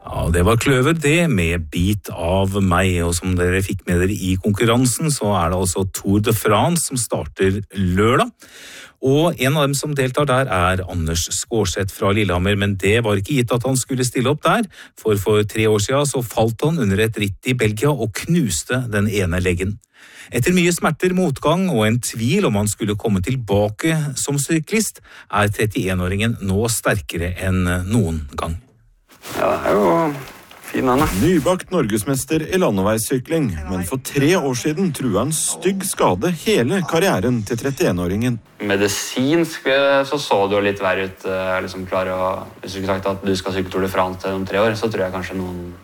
Ja, det var Kløver det, med Bit av meg, og som dere fikk med dere i konkurransen, så det altså Tour de France som starter lørdag. Og en av dem som deltar der Anders Skårseth fra Lillehammer, men det var ikke gitt at han skulle stille opp der, for 3 år siden så falt han under et ritt i Belgia og knuste den ene leggen. Etter mye smerter, motgang og en tvil om han skulle komme tilbake som syklist, 31-åringen nå sterkere enn noen gang. Ja, det jo fin han. Nybakt norgesmester i landeveissykling, men for 3 år siden truet en stygg skade hele karrieren til 31-åringen. Medisinsk så det jo litt verre ut, liksom klare å, hvis du ikke sagt at du skal sykle Tour de France om 3 år, så tror jeg kanskje noen